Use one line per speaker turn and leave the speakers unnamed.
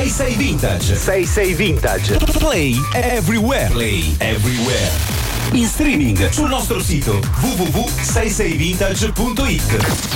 66 Vintage.
66 Vintage.
Play everywhere. Play everywhere. In streaming sul nostro sito www.66vintage.it.